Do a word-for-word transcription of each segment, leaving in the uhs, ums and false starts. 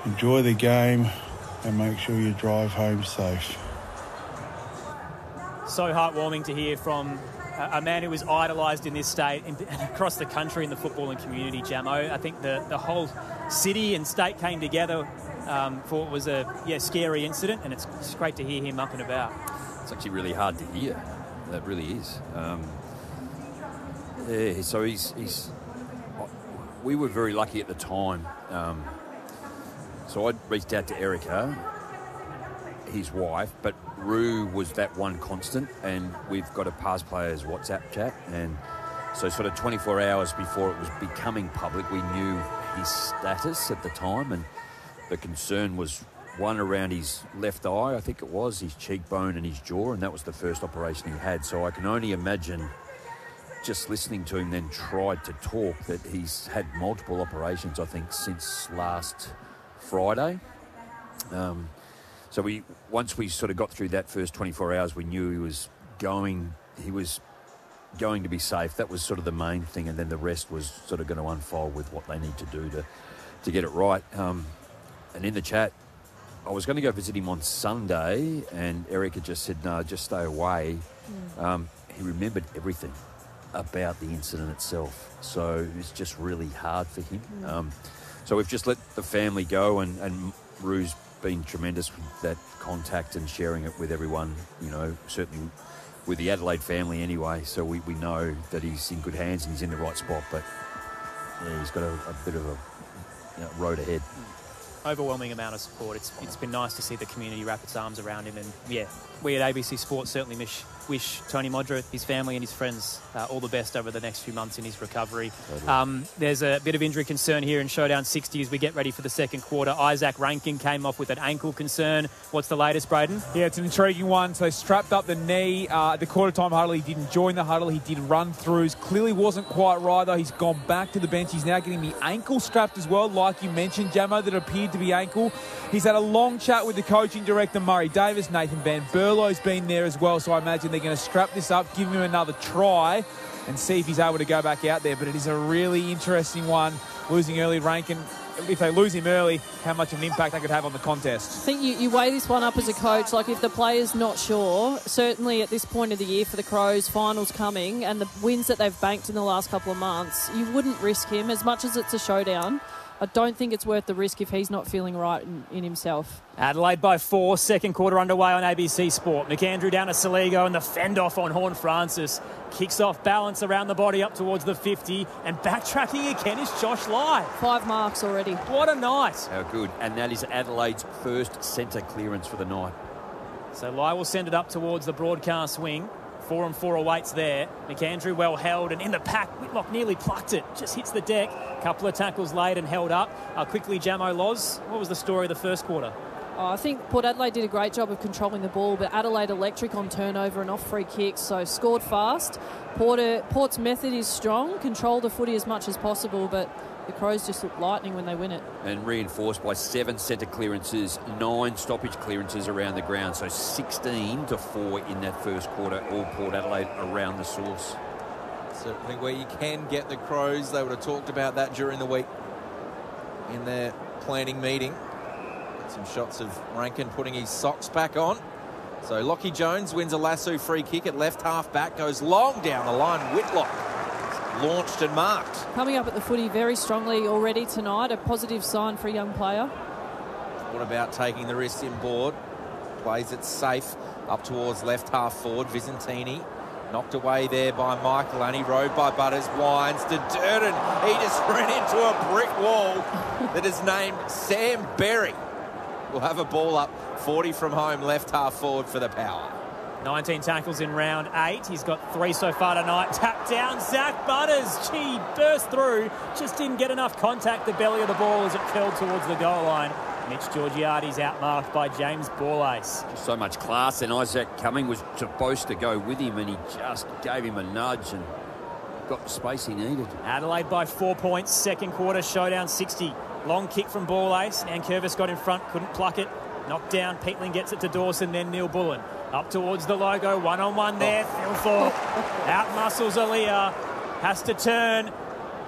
enjoy the game and make sure you drive home safe. So heartwarming to hear from a man who was idolised in this state and across the country in the footballing community, Jamo. I think the, the whole city and state came together um, for what was a yeah, scary incident, and it's, it's great to hear him up and about. It's actually really hard to hear. That really is. Um, yeah, so he's, he's... We were very lucky at the time. Um, so I reached out to Erica, his wife, but Roo was that one constant, and we've got a past players WhatsApp chat, and so sort of twenty-four hours before it was becoming public, we knew his status at the time, and the concern was one around his left eye, I think it was, his cheekbone and his jaw, and that was the first operation he had. So I can only imagine, just listening to him then tried to talk, that he's had multiple operations, I think, since last Friday. Um, So we, once we sort of got through that first twenty-four hours, we knew he was going, he was going to be safe. That was sort of the main thing, and then the rest was sort of going to unfold with what they need to do to, to get it right. Um, and in the chat, I was going to go visit him on Sunday, and Erica just said, no, just stay away. Mm. Um, he remembered everything about the incident itself, so it was just really hard for him. Mm. Um, so we've just let the family go, and, and Roo's been tremendous with that contact and sharing it with everyone, you know, certainly with the Adelaide family anyway, so we, we know that he's in good hands and he's in the right spot, but yeah, he's got a, a bit of a you know, road ahead. Overwhelming amount of support. It's It's been nice to see the community wrap its arms around him, and yeah, we at A B C Sports certainly wish, wish Tony Modra, his family and his friends uh, all the best over the next few months in his recovery. Totally. Um, there's a bit of injury concern here in Showdown sixty as we get ready for the second quarter. Isaac Rankin came off with an ankle concern. What's the latest, Braden? Yeah, it's an intriguing one. So they strapped up the knee. Uh, at the quarter-time huddle, he didn't join the huddle. He did run-throughs. Clearly wasn't quite right, though. He's gone back to the bench. He's now getting the ankle strapped as well, like you mentioned, Jamo, that appeared to be ankle. He's had a long chat with the coaching director, Murray Davis. Nathan Van Berlo's been there as well, so I imagine they're going to strap this up, give him another try, and see if he's able to go back out there. But it is a really interesting one, losing early Rankin. If they lose him early, how much of an impact that could have on the contest. I think you, you weigh this one up as a coach. Like, if the player's not sure, certainly at this point of the year for the Crows, finals coming, and the wins that they've banked in the last couple of months, you wouldn't risk him as much as it's a showdown. I don't think it's worth the risk if he's not feeling right in, in himself. Adelaide by four, second quarter underway on A B C Sport. McAndrew down to Saligo, and the fend off on Horn Francis. Kicks off balance around the body up towards the fifty, and backtracking again is Josh Lai. Five marks already. What a night. How good. And that is Adelaide's first centre clearance for the night. So Lai will send it up towards the broadcast wing. Four and four awaits there. McAndrew well held, and in the pack, Whitlock nearly plucked it. Just hits the deck. Couple of tackles laid and held up. Uh, quickly, Jamo Loz, what was the story of the first quarter? Oh, I think Port Adelaide did a great job of controlling the ball, but Adelaide electric on turnover and off free kicks, so scored fast. Porter, Port's method is strong, control the footy as much as possible, but the Crows just look lightning when they win it. And reinforced by seven centre clearances, nine stoppage clearances around the ground, so sixteen to four in that first quarter, all Port Adelaide around the source. Certainly where you can get the Crows. They would have talked about that during the week in their planning meeting. Some shots of Rankin putting his socks back on. So Lockie Jones wins a lasso free kick at left half back, goes long down the line. Whitlock launched and marked. Coming up at the footy very strongly already tonight, a positive sign for a young player. What about taking the wrist in board? Plays it safe up towards left half forward. Visentini knocked away there by Michael, and he rode by Butters, winds to Durden. He just ran into a brick wall that is named Sam Berry. We'll have a ball up, forty from home, left half forward for the Power. nineteen tackles in round eight. He's got three so far tonight. Tap down, Zach Butters. Gee, burst through. Just didn't get enough contact, the belly of the ball, as it fell towards the goal line. Mitch Georgiades outmarked by James Borlase. Just so much class, and Isaac Cumming was supposed to go with him, and he just gave him a nudge and got the space he needed. Adelaide by four points, second quarter, showdown sixty. Long kick from Borlase. Nankervis got in front, couldn't pluck it. Knocked down, Peatling gets it to Dawson, then Neil Bullen. Up towards the logo, one-on-one there. Oh. Phil Thorpe out muscles Aaliyah. Has to turn.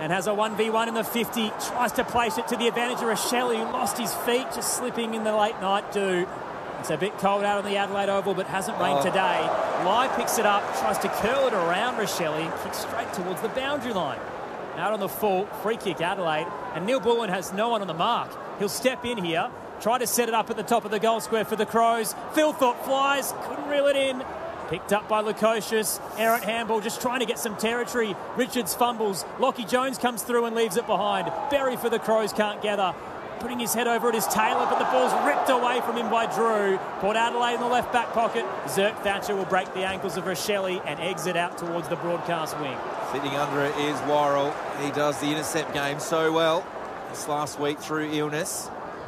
and has a one v one in the fifty. Tries to place it to the advantage of Rochelle, who lost his feet just slipping in the late night dew. It's a bit cold out on the Adelaide Oval, but hasn't rained oh. today. Lai picks it up, tries to curl it around Rochelle and kicks straight towards the boundary line. Out on the full, free kick Adelaide, and Neil Bullen has no one on the mark. He'll step in here, try to set it up at the top of the goal square for the Crows. Philthorpe flies, couldn't reel it in. Picked up by Lukosius. Errant handball, just trying to get some territory. Richards fumbles. Lockie Jones comes through and leaves it behind. Berry for the Crows can't gather. Putting his head over at his Taylor, but the ball's ripped away from him by Drew. Port Adelaide in the left back pocket. Zerk Thatcher will break the ankles of Rochelle and exit out towards the broadcast wing. Sitting under it is Worrell. He does the intercept game so well this last week through illness.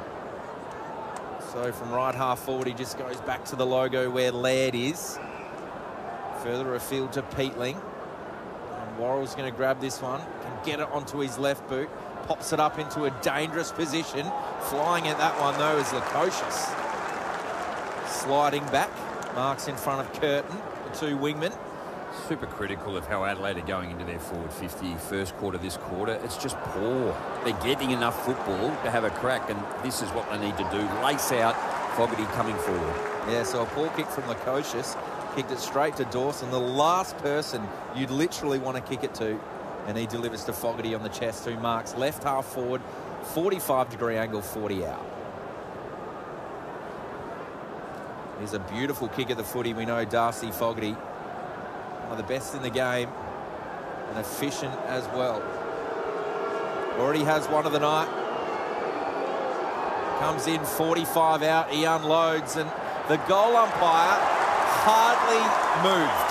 So from right half forward, he just goes back to the logo where Laird is. Further afield to Peatling. And Worrell's going to grab this one. Can get it onto his left boot. Pops it up into a dangerous position. Flying at that one, though, is Lukosius. Sliding back. Marks in front of Curtin, the two wingmen. Super critical of how Adelaide are going into their forward fifty. First quarter, this quarter, it's just poor. They're getting enough football to have a crack, and this is what they need to do. Lace out, Fogarty coming forward. Yeah, so a poor kick from Lukosius. Kicked it straight to Dawson, the last person you'd literally want to kick it to. And he delivers to Fogarty on the chest, who marks left half forward, forty-five degree angle, forty out. Here's a beautiful kick at the footy. We know Darcy Fogarty, one of the best in the game, and efficient as well. Already has one of the night. Comes in forty-five out, he unloads, and the goal umpire hardly moved.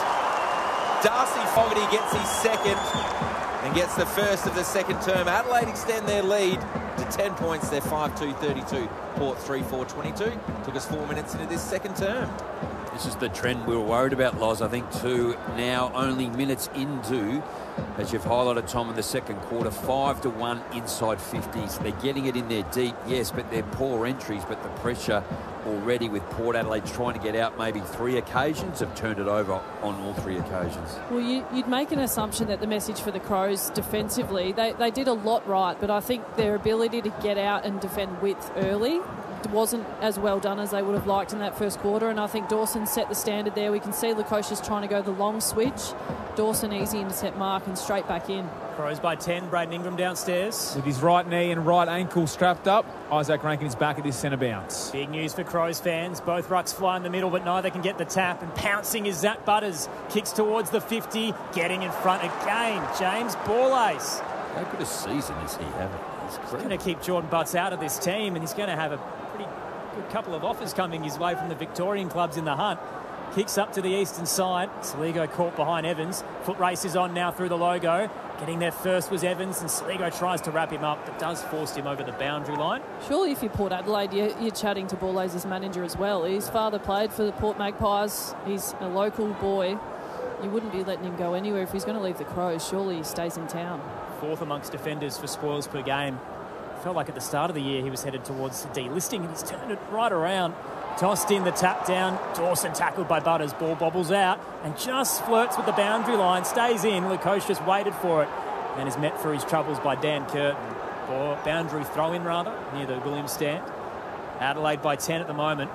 Darcy Fogarty gets his second and gets the first of the second term. Adelaide extend their lead to ten points. They're five two thirty-two. Port three four twenty-two. Took us four minutes into this second term. This is the trend we were worried about, Loz, I think, too. Now only minutes into, as you've highlighted, Tom, in the second quarter, five to one inside fifties. They're getting it in there deep, yes, but they're poor entries. But the pressure already with Port Adelaide trying to get out maybe three occasions have turned it over on all three occasions. Well, you, you'd make an assumption that the message for the Crows defensively, they, they did a lot right, but I think their ability to get out and defend width early wasn't as well done as they would have liked in that first quarter, and I think Dawson set the standard there. We can see Lukosius trying to go the long switch. Dawson easy intercept mark and straight back in. Crows by ten. Braden Ingram downstairs. With his right knee and right ankle strapped up, Isaac Rankin is back at his centre bounce. Big news for Crows fans. Both rucks fly in the middle, but neither can get the tap. And pouncing is Zach Butters. Kicks towards the fifty. Getting in front again. James Borlase. How good a season is he having? He's going to keep Jordan Butts out of this team, and he's going to have a pretty good couple of offers coming his way from the Victorian clubs in the hunt. Kicks up to the eastern side. Saligo caught behind Evans. Foot race is on now through the logo. Getting there first was Evans, and Saligo tries to wrap him up, but does force him over the boundary line. Surely if you're Port Adelaide, you're, you're chatting to Borlase's manager as well. His father played for the Port Magpies. He's a local boy. You wouldn't be letting him go anywhere if he's going to leave the Crows. Surely he stays in town. Fourth amongst defenders for spoils per game. Felt like at the start of the year he was headed towards delisting, and he's turned it right around. Tossed in the tap down. Dawson tackled by Butters. Ball bobbles out and just flirts with the boundary line. Stays in. Lukosius waited for it and is met for his troubles by Dan Curtin. Or boundary throw-in, rather, near the Williams stand. Adelaide by ten at the moment.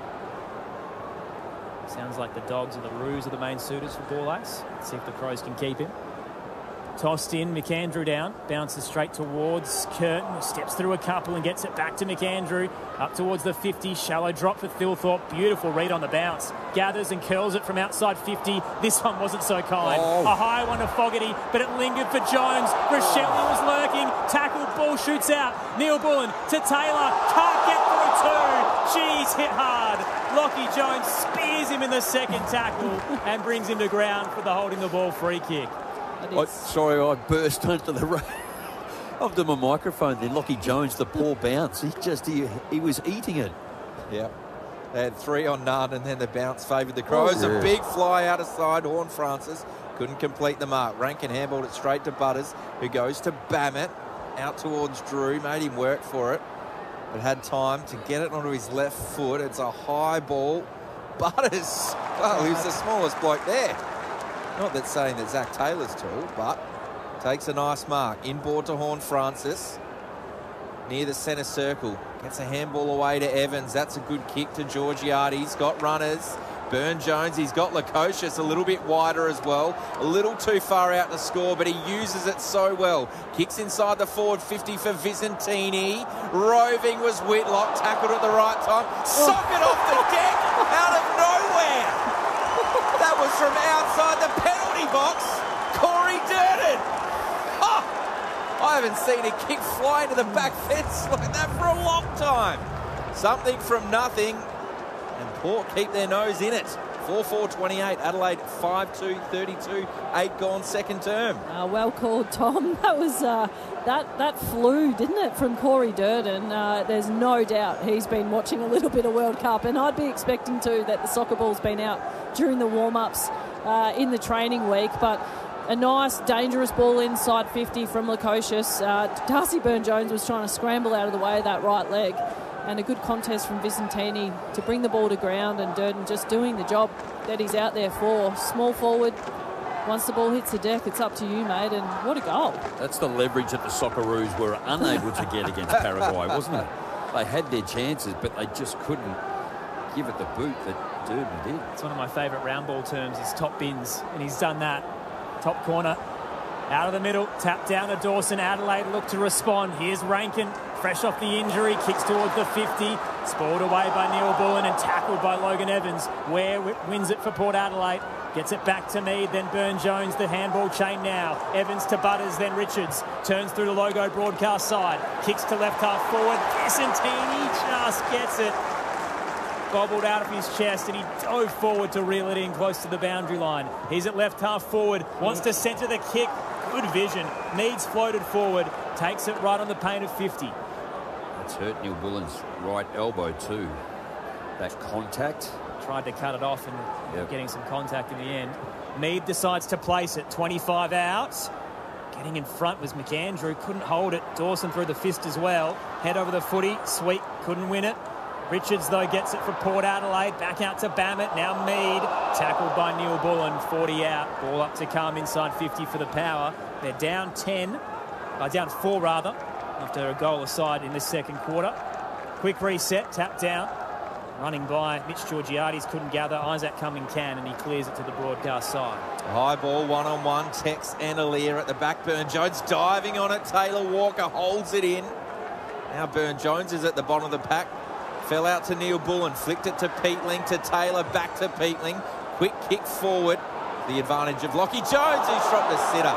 Sounds like the Dogs or the Roos are the main suitors for Borlase. Let's see if the Crows can keep him. Tossed in, McAndrew down, bounces straight towards Curtin, steps through a couple and gets it back to McAndrew, up towards the fifty, shallow drop for Thilthorpe, beautiful read on the bounce, gathers and curls it from outside fifty, this one wasn't so kind, oh. A high one to Fogarty, but it lingered for Jones, Rochelle was lurking, tackled, ball shoots out, Neil Bullen to Taylor, can't get through two, jeez, hit hard, Lockie Jones spears him in the second tackle and brings him to ground for the holding the ball free kick. I, sorry, I burst onto the road. Onto my microphone then. Lockie Jones, the poor bounce. He just, he, he was eating it. Yeah. They had three on none, and then the bounce favoured the Crows. Oh, yeah. A big fly out of side. Horn Francis couldn't complete the mark. Rankin handballed it straight to Butters, who goes to Bammett. Out towards Drew. Made him work for it, but had time to get it onto his left foot. It's a high ball. Butters, well, he was the smallest bloke there. Not that saying that Zach Taylor's tall, but Takes a nice mark. Inboard to Horn Francis. Near the centre circle. Gets a handball away to Evans. That's a good kick to Georgiades. He's got runners. Burne-Jones, he's got Lukosius a little bit wider as well. A little too far out to score, but he uses it so well. Kicks inside the forward fifty for Visentini. Roving was Whitlock, tackled at the right time. Socket off the deck out of nowhere. That was from outside the penalty box. Corey Durden. Oh, I haven't seen a kick fly into the back fence like that for a long time. Something from nothing. And Port keep their nose in it. four four twenty-eight. Adelaide five two thirty-two. Eight gone second term. Uh, well called, Tom. That was uh, that that flew, didn't it, from Corey Durden? Uh, there's no doubt he's been watching a little bit of World Cup, and I'd be expecting too that the soccer ball's been out during the warm-ups uh, in the training week, but. A nice, dangerous ball inside fifty from Lukosius. Uh, Darcy Burne-Jones was trying to scramble out of the way of that right leg. And a good contest from Visentini to bring the ball to ground, and Durden just doing the job that he's out there for. Small forward, once the ball hits the deck, it's up to you, mate, and what a goal. That's the leverage that the Socceroos were unable to get against Paraguay, wasn't it? They had their chances, but they just couldn't give it the boot that Durden did. It's one of my favourite round ball terms is top bins, and he's done that. Top corner, out of the middle, tap down to Dawson. Adelaide look to respond. Here's Rankin, fresh off the injury, kicks towards the fifty, spoiled away by Neil Bullen and tackled by Logan Evans. Ware wins it for Port Adelaide, gets it back to Mead, then Burne-Jones, the handball chain now. Evans to Butters, then Richards, turns through the Logo broadcast side, kicks to left half forward. Visentini just gets it. Bobbled out of his chest, and he dove forward to reel it in close to the boundary line. He's at left half forward, wants to centre the kick. Good vision. Meads floated forward, takes it right on the paint of fifty. That's hurt Neil Bullen's right elbow too. That contact. Tried to cut it off and yep. getting some contact in the end. Mead decides to place it. twenty-five out. Getting in front was McAndrew. Couldn't hold it. Dawson threw the fist as well. Head over the footy. Sweet couldn't win it. Richards, though, gets it for Port Adelaide. Back out to Bammett. Now Mead. Tackled by Neil Bullen. forty out. Ball up to come inside fifty for the Power. They're down ten. Uh, down four, rather, after a goal aside in this second quarter. Quick reset. Tap down. Running by Mitch Georgiades. Couldn't gather. Isaac Cumming can, and he clears it to the broadcast side. High ball, one-on-one. Tex and Alir at the back. Burne-Jones diving on it. Taylor Walker holds it in. Now Burne-Jones is at the bottom of the pack. Fell out to Neil Bullen, flicked it to Peatling, to Taylor, back to Peatling. Quick kick forward. The advantage of Lockie Jones, who's shot the sitter.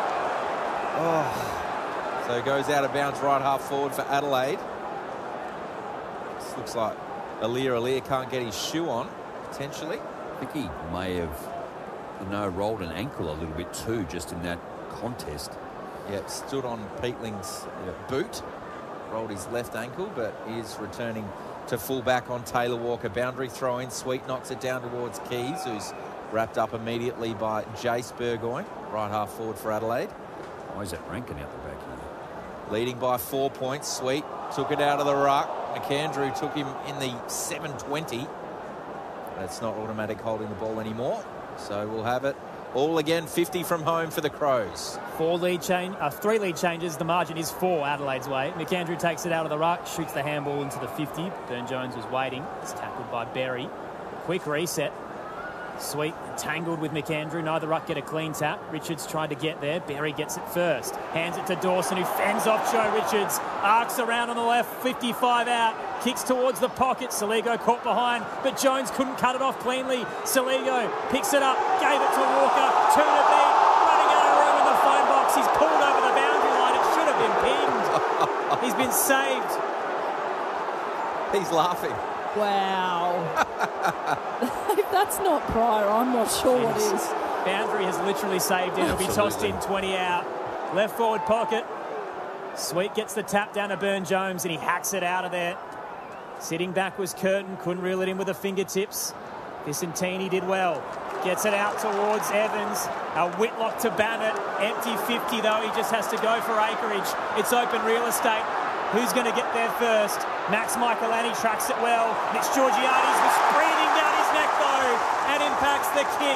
Oh. So goes out of bounds right half forward for Adelaide. This looks like Alir Alir can't get his shoe on, potentially. I think he may have you know, rolled an ankle a little bit too, just in that contest. Yeah, stood on Peatling's yeah. boot. Rolled his left ankle, but is returning to full back on Taylor Walker. Boundary throw in. Sweet knocks it down towards Keys, who's wrapped up immediately by Jace Burgoyne. Right half forward for Adelaide. Isaac Rankin out the back here. Leading by four points. Sweet took it out of the ruck. McAndrew took him in the seven twenty. That's not automatic holding the ball anymore. So we'll have it all again. fifty from home for the Crows. Four lead change, uh, three lead changes. The margin is four Adelaide's way. McAndrew takes it out of the ruck, shoots the handball into the fifty. Burne-Jones was waiting. It's tackled by Berry. Quick reset. Sweet tangled with McAndrew. Neither ruck get a clean tap. Richards tried to get there. Berry gets it first. Hands it to Dawson, who fends off Joe Richards. Arcs around on the left. fifty-five out. Kicks towards the pocket. Saligo caught behind, but Jones couldn't cut it off cleanly. Saligo picks it up, gave it to Walker. Two to beat. Running out of room in the phone box. He's pulled over the boundary line. It should have been pinned. He's been saved. He's laughing. Wow. If that's not Pryor, I'm not sure what is. Boundary has literally saved him. It'll be tossed in, twenty out. Left forward pocket. Sweet gets the tap down to Burne-Jones, and he hacks it out of there. Sitting back was Curtin. Couldn't reel it in with the fingertips. Visentini did well. Gets it out towards Evans. A Whitlock to Bammett. Empty fifty, though. He just has to go for acreage. It's open real estate. Who's going to get there first? Max Michaelani tracks it well. Mitch Georgiades was breathing down his neck, though, and impacts the kick.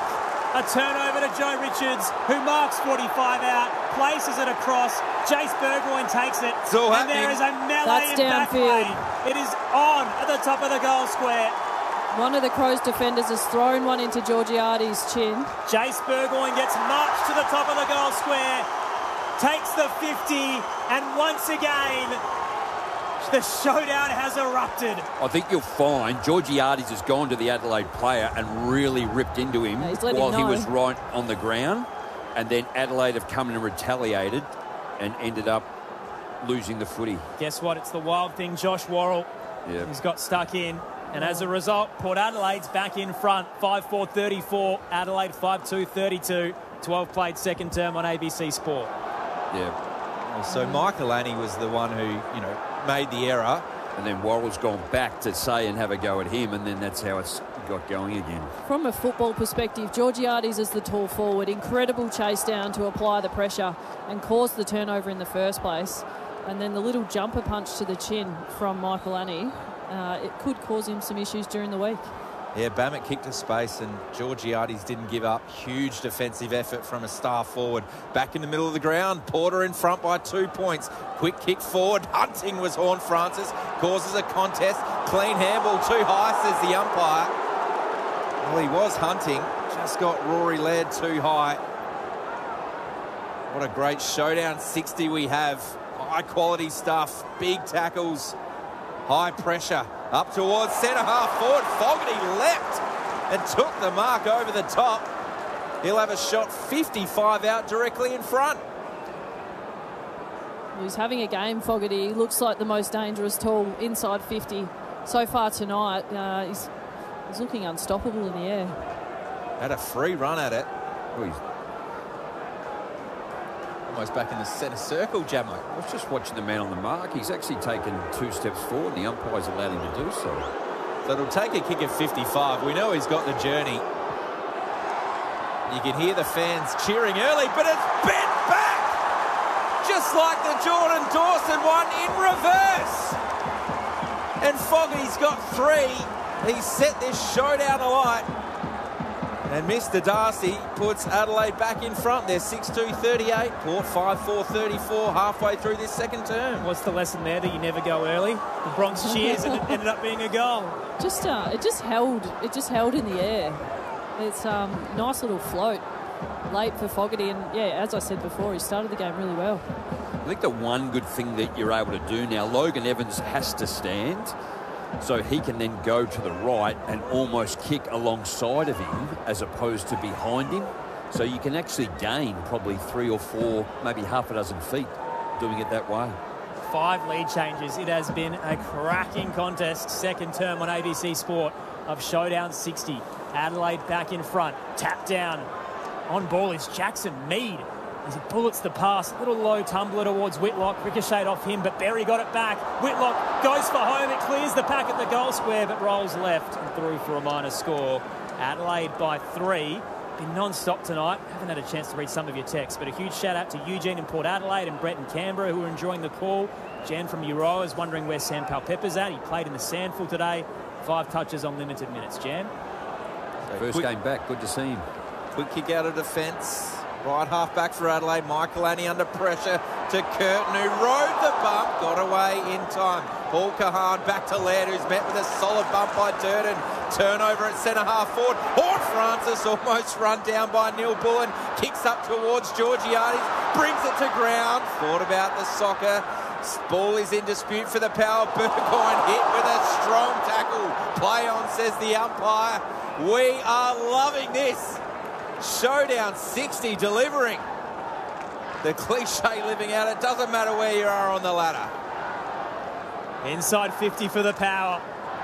A turnover to Joe Richards, who marks forty-five out, places it across. Jace Burgoyne takes it. It's all and there is a melee That's in back downfield. lane. It is on at the top of the goal square. One of the Crows defenders has thrown one into Georgiades' chin. Jace Burgoyne gets marched to the top of the goal square, takes the fifty, and once again, the showdown has erupted. I think you'll find Georgiades has gone to the Adelaide player and really ripped into him Yeah, he's let him while he know. was right on the ground. And then Adelaide have come in and retaliated and ended up losing the footy. Guess what? It's the wild thing, Josh Worrell. Yeah. He's got stuck in. And as a result, Port Adelaide's back in front. five four thirty-four. Adelaide five two thirty-two. twelve played second term on A B C Sport. Yeah. So Michael Annie was the one who, you know, made the error. And then Worrell's gone back to say and have a go at him, and then that's how it's got going again. From a football perspective, Georgiades is the tall forward. Incredible chase down to apply the pressure and cause the turnover in the first place. And then the little jumper punch to the chin from Michael Annie, uh, it could cause him some issues during the week. Yeah, Bammett kicked to space and Georgiades didn't give up. Huge defensive effort from a star forward. Back in the middle of the ground, Porter in front by two points. Quick kick forward. Hunting was Horn Francis. Causes a contest. Clean handball too high, says the umpire. Well, he was hunting. Just got Rory Laird too high. What a great showdown sixty we have. High quality stuff. Big tackles. High pressure. Up towards centre half forward. Fogarty leapt and took the mark over the top. He'll have a shot fifty-five out directly in front. He's having a game, Fogarty. He looks like the most dangerous tool inside fifty so far tonight. Uh, he's, he's looking unstoppable in the air. Had a free run at it. Oh, he's Almost back in the centre circle, Jamo. I was just watching the man on the mark. He's actually taken two steps forward, and the umpire's allowed him to do so. So it'll take a kick of fifty-five. We know he's got the journey. You can hear the fans cheering early, but it's bent back! Just like the Jordan Dawson one in reverse. And Fogarty's got three. He's set this showdown alight. And Mister Darcy puts Adelaide back in front. They're six two thirty-eight. Port five four thirty-four halfway through this second term. What's the lesson there? That you never go early? The Bronx cheers and it ended up being a goal. Just uh, it just held it just held in the air. It's um nice little float late for Fogarty, and yeah, as I said before, he started the game really well. I think the one good thing that you're able to do now, Logan Evans has to stand, so he can then go to the right and almost kick alongside of him as opposed to behind him. So you can actually gain probably three or four, maybe half a dozen feet doing it that way. Five lead changes. It has been a cracking contest. Second term on A B C Sport of Showdown sixty. Adelaide back in front. Tap down. On ball is Jackson Mead as he bullets the pass. Little low tumbler towards Whitlock. Ricocheted off him, but Berry got it back. Whitlock goes for home. It clears the pack at the goal square, but rolls left and through for a minor score. Adelaide by three. Been non-stop tonight. Haven't had a chance to read some of your texts, but a huge shout out to Eugene in Port Adelaide and Brett in Canberra who are enjoying the call. Jan from Euroa is wondering where Sam Palpepper's at. He played in the Sandful today. Five touches on limited minutes. Jan? First quick, game back, good to see him. Quick kick out of defence. Right half back for Adelaide. Michael Annie under pressure to Curtin, who rode the bump, got away in time. Paul Kahan back to Laird, who's met with a solid bump by Durden. Turnover at centre half forward. Horn Francis almost run down by Neil Bullen. Kicks up towards Georgiades, brings it to ground. Thought about the soccer. Ball is in dispute for the power. Burgoyne hit with a strong tackle. Play on, says the umpire. We are loving this. Showdown sixty delivering. The cliche living out. It doesn't matter where you are on the ladder. Inside fifty for the power.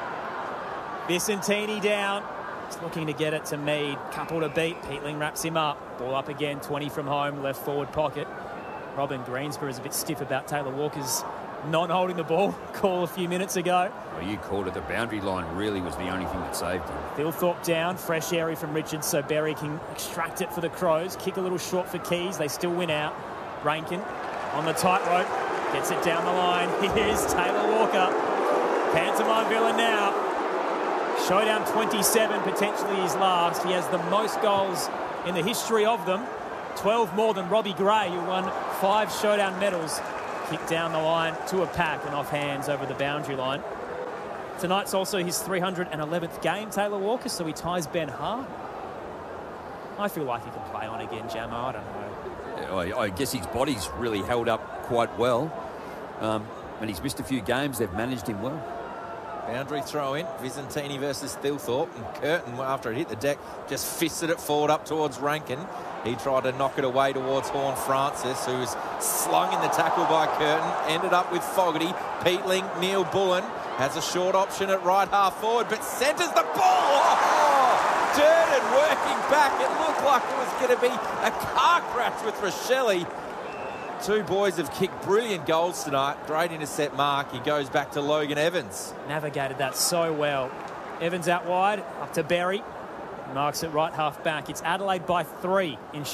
Vicentini down. He's looking to get it to Mead. Couple to beat. Peatling wraps him up. Ball up again. twenty from home. Left forward pocket. Robin Greensborough is a bit stiff about Taylor Walker's not holding the ball. Call a few minutes ago. Well, you called it. The boundary line really was the only thing that saved him. Thilthorpe down. Fresh area from Richards so Berry can extract it for the Crows. Kick a little short for Keys. They still win out. Rankin on the tightrope. Gets it down the line. Here's Taylor Walker. Pantomime villain now. Showdown twenty-seven, potentially his last. He has the most goals in the history of them. twelve more than Robbie Gray, who won five showdown medals. Kicked down the line to a pack and off hands over the boundary line. Tonight's also his three hundred eleventh game, Taylor Walker, so he ties Ben Hart. I feel like he can play on again, Jammo. I don't know. I, I guess his body's really held up quite well. Um, and he's missed a few games. They've managed him well. Boundary throw in, Visentini versus Thilthorpe, and Curtin, after it hit the deck, just fisted it forward up towards Rankin. He tried to knock it away towards Horn Francis, who was slung in the tackle by Curtin, ended up with Fogarty. Peatling, Neil Bullen has a short option at right half forward, but centres the ball. Oh, Durden working back. It looked like it was going to be a car crash with Rochelle. Two boys have kicked brilliant goals tonight. Great intercept mark. He goes back to Logan Evans. Navigated that so well. Evans out wide, up to Berry. Marks it right half back. It's Adelaide by three in